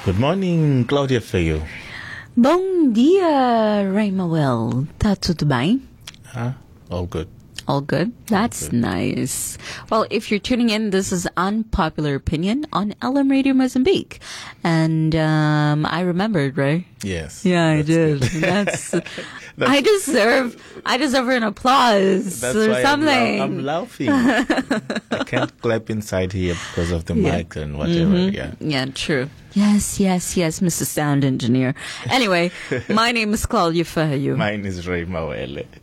Good morning, Claudia Feio. Bom dia, Raymawel. Tá tudo bem? All good. All good? That's good. nice. Well, if you're tuning in, this is Unpopular Opinion on LM Radio Mozambique. And I remembered, right? Yes. Yeah, I did. That's I deserve an applause or why something. I'm laughing. I can't clap inside here because of the mic and whatever. Yeah, true. Yes, Mr. Sound Engineer. Anyway, my name is Claudia Feio. Mine is Ray Mawele.